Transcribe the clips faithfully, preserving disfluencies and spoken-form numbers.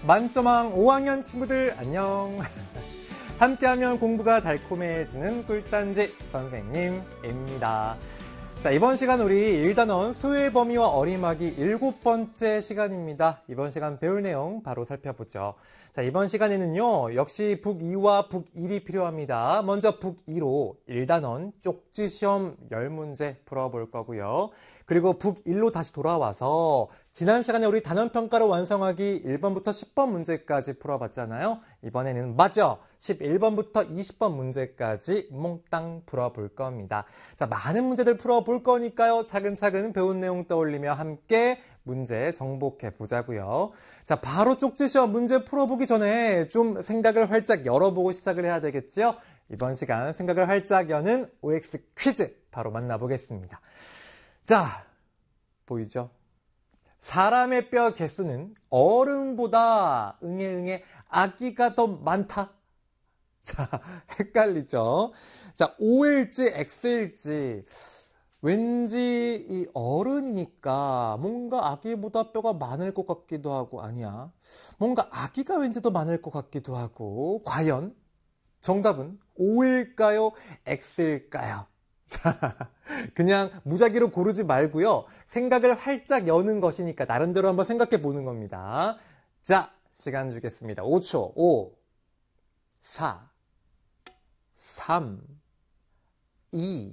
만점왕 오 학년 친구들 안녕. 함께하면 공부가 달콤해지는 꿀단지 선생님입니다. 자, 이번 시간 우리 일 단원 수의 범위와 어림하기 일곱 번째 시간입니다. 이번 시간 배울 내용 바로 살펴보죠. 자, 이번 시간에는요, 역시 북이와 북일이 필요합니다. 먼저 북이로 일 단원 쪽지 시험 십 문제 풀어볼 거고요. 그리고 북일로 다시 돌아와서 지난 시간에 우리 단원평가를 완성하기 일 번부터 십 번 문제까지 풀어봤잖아요. 이번에는 맞죠? 십일 번부터 이십 번 문제까지 몽땅 풀어볼 겁니다. 자, 많은 문제들 풀어볼 거니까요. 차근차근 배운 내용 떠올리며 함께 문제 정복해 보자고요. 자, 바로 쪽지시험 문제 풀어보기 전에 좀 생각을 활짝 열어보고 시작을 해야 되겠지요. 이번 시간 생각을 활짝 여는 오엑스 퀴즈 바로 만나보겠습니다. 자, 보이죠? 사람의 뼈 개수는 어른보다 응애 응애 아기가 더 많다. 자, 헷갈리죠? 자, O일지 X일지 왠지 이 어른이니까 뭔가 아기보다 뼈가 많을 것 같기도 하고 아니야. 뭔가 아기가 왠지 더 많을 것 같기도 하고 과연 정답은 O일까요? X일까요? 자, 그냥 무작위로 고르지 말고요. 생각을 활짝 여는 것이니까 나름대로 한번 생각해 보는 겁니다. 자, 시간 주겠습니다. 오 초. 오, 사, 삼, 이,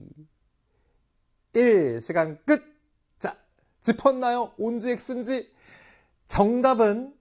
일. 시간 끝. 자, 짚었나요? 온지 X인지. 정답은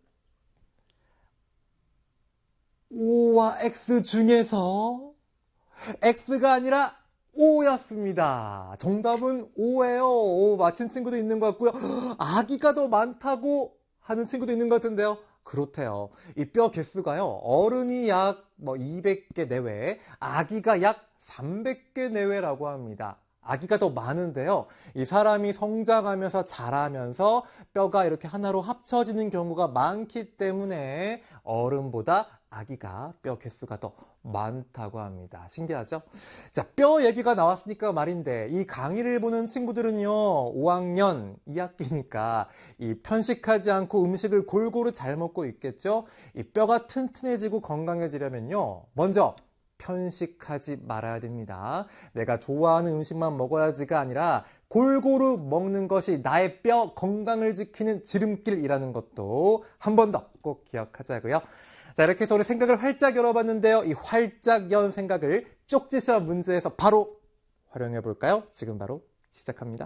O와 X 중에서 X가 아니라 O였습니다. 정답은 O예요. 오, 맞힌 친구도 있는 것 같고요. 아기가 더 많다고 하는 친구도 있는 것 같은데요. 그렇대요. 이 뼈 개수가요. 어른이 약 뭐 이백 개 내외, 아기가 약 삼백 개 내외라고 합니다. 아기가 더 많은데요. 이 사람이 성장하면서 자라면서 뼈가 이렇게 하나로 합쳐지는 경우가 많기 때문에 어른보다 아기가 뼈 개수가 더 많다고 합니다. 신기하죠? 자, 뼈 얘기가 나왔으니까 말인데 이 강의를 보는 친구들은요, 오 학년 이 학기니까 이 편식하지 않고 음식을 골고루 잘 먹고 있겠죠? 이 뼈가 튼튼해지고 건강해지려면요, 먼저 편식하지 말아야 됩니다. 내가 좋아하는 음식만 먹어야지가 아니라 골고루 먹는 것이 나의 뼈 건강을 지키는 지름길이라는 것도 한 번 더 꼭 기억하자고요. 자, 이렇게 해서 우리 생각을 활짝 열어봤는데요. 이 활짝 연 생각을 쪽지시험 문제에서 바로 활용해 볼까요? 지금 바로 시작합니다.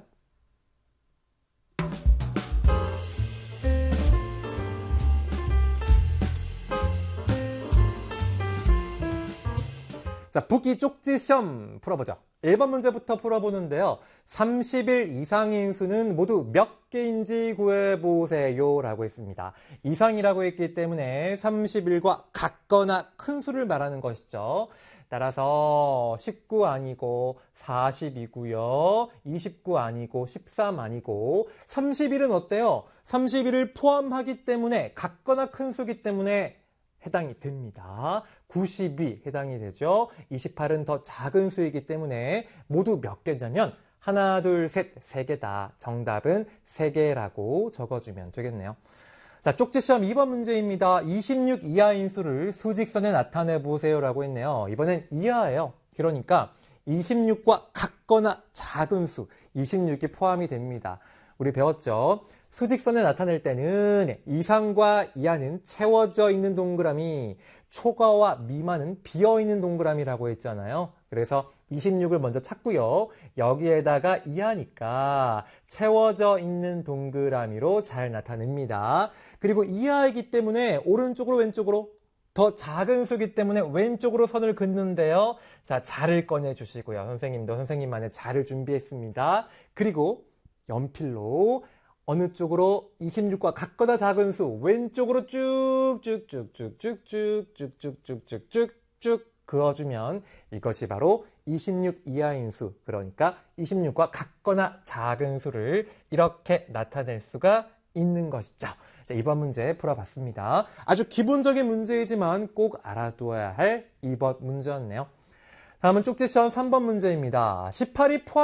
자, 북이 쪽지 시험 풀어보죠. 일 번 문제부터 풀어보는데요. 삼십 일 이상인 수는 모두 몇 개인지 구해보세요 라고 했습니다. 이상이라고 했기 때문에 삼십 일과 같거나 큰 수를 말하는 것이죠. 따라서 십구 아니고 사십이고요. 이십구 아니고 십삼 아니고 삼십 일은 어때요? 삼십 일을 포함하기 때문에 같거나 큰 수기 때문에 해당이 됩니다. 구십이 해당이 되죠. 이십팔은 더 작은 수이기 때문에 모두 몇 개냐면 하나, 둘, 셋, 세 개다. 정답은 세 개라고 적어주면 되겠네요. 자, 쪽지시험 이 번 문제입니다. 이십육 이하인 수를 수직선에 나타내 보세요 라고 했네요. 이번엔 이하예요. 그러니까 이십육과 같거나 작은 수, 이십육이 포함이 됩니다. 우리 배웠죠? 수직선에 나타낼 때는 이상과 이하는 채워져 있는 동그라미, 초과와 미만은 비어있는 동그라미라고 했잖아요. 그래서 이십육을 먼저 찾고요. 여기에다가 이하니까 채워져 있는 동그라미로 잘 나타냅니다. 그리고 이하이기 때문에 오른쪽으로 왼쪽으로 더 작은 수기 때문에 왼쪽으로 선을 긋는데요. 자, 자를 꺼내주시고요. 선생님도 선생님만의 자를 준비했습니다. 그리고 연필로 어느 쪽으로 이십육과 같거나 작은 수 왼쪽으로 쭉쭉쭉쭉쭉쭉쭉쭉쭉쭉쭉 그어주면 이것이 바로 이십육 이하인 수, 그러니까 이십육과 같거나 작은 수를 이렇게 나타낼 수가 있는 것이죠. 자, 이번 문제 풀어봤습니다. 아주 기본적인 문제이지만 꼭 알아두어야 할 이 번 문제였네요. 다음은 쪽지시험 삼 번 문제입니다. 십팔이 포함